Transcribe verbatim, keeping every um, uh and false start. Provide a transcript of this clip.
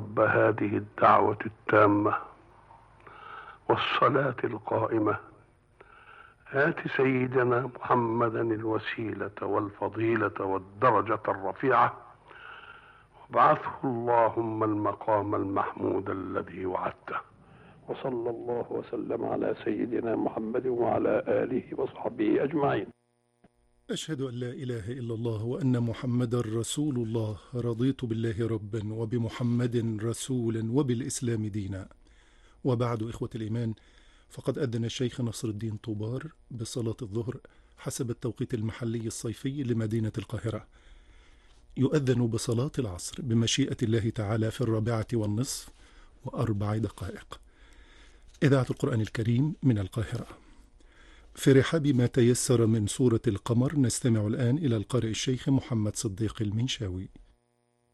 رب هذه الدعوة التامة والصلاة القائمة آت سيدنا محمدا الوسيلة والفضيلة والدرجة الرفيعة وابعثه اللهم المقام المحمود الذي وعدته. وصلى الله وسلم على سيدنا محمد وعلى آله وصحبه أجمعين. أشهد أن لا إله إلا الله وأن محمد رسول الله. رضيت بالله ربا وبمحمد رسولا وبالإسلام دينا. وبعد، إخوة الإيمان، فقد أذن الشيخ نصر الدين طوبار بصلاة الظهر حسب التوقيت المحلي الصيفي لمدينة القاهرة. يؤذن بصلاة العصر بمشيئة الله تعالى في الرابعة والنصف وأربع دقائق. إذاعة القرآن الكريم من القاهرة. في رحاب ما تيسر من سورة القمر نستمع الآن إلى القارئ الشيخ محمد صديق المنشاوي.